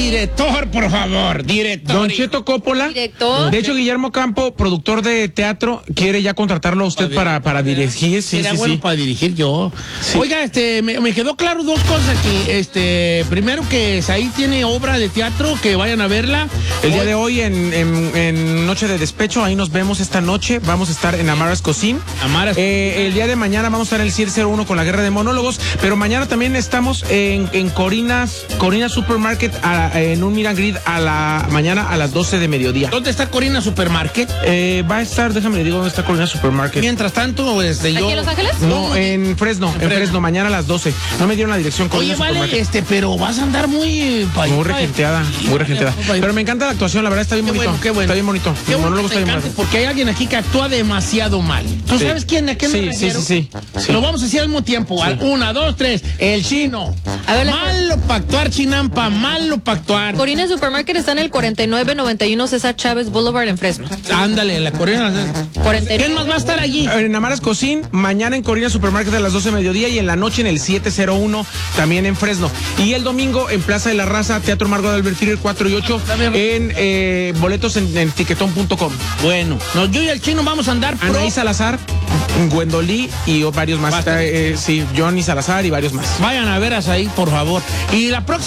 director, por favor, director. Don Cheto Coppola. Director. De hecho, Guillermo Campo, productor de teatro, quiere ya contratarlo a usted para dirigir. Sí, Era sí, bueno sí. para dirigir yo. Sí. Oiga, me quedó claro dos cosas aquí. Primero que ahí tiene obra de teatro, que vayan a verla. El día de hoy en Noche de Despecho, ahí nos vemos esta noche. Vamos a estar en Amara's Cocine. El día de mañana vamos a estar en el 701 con la Guerra de Monólogos, pero mañana también estamos en Corina Supermarket en un meet and greet mañana a las 12 de mediodía. ¿Dónde está Corina Supermarket? Va a estar, déjame le digo dónde está Corina Supermarket. Mientras tanto, ¿Aquí en Los Ángeles? No, en Fresno, mañana a las 12. No me dieron la dirección. Oye, vale, pero vas a andar muy regenteada, muy regenteada. Pero me encanta la actuación, la verdad está bien bonito. Qué bueno. Está bien bonito. Qué El bueno monólogo que está te bien encante, bonito. porque hay alguien aquí que actúa demasiado mal. ¿Tú sabes quién? ¿A qué me refiero? Sí. Lo vamos a decir al mismo tiempo. Sí. 1, 2, 3. El chino. A ver, malo para actuar, Chinampa. Malo para actuar. Corina Supermarket está en el 4991 César Chávez Boulevard en Fresno. Ándale, la Corina. 49. ¿Quién más va a estar allí? En Amara's Cocine, mañana en Corina Supermarket a las 12 de mediodía y en la noche en el 701 también en Fresno. Y el domingo en Plaza de la Raza, Teatro Margo de Albertir, 4 y 8 en boletos en tiquetón.com. Bueno, yo y el chino vamos a andar Anaí Salazar, Gwendolí y varios más. Johnny Salazar y varios más. Vayan a veras ahí, por favor. Y la próxima